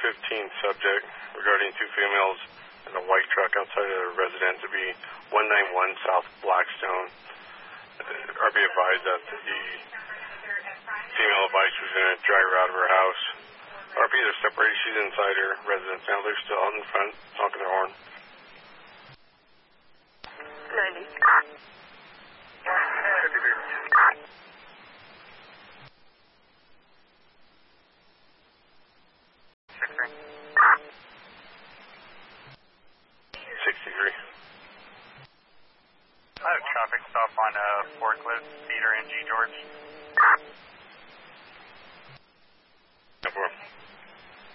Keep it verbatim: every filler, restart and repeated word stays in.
fifteen subject regarding two females in a white truck outside of a residence to be one ninety-one South Blackstone. Uh, R B advised that the female advised she was going to drive her out of her house. R B, they're separated. She's inside her residence now. They're still out in front, honking their horn. ninety. sixty-three. I have traffic stop on uh, forklift, Peter and G. George. No problem.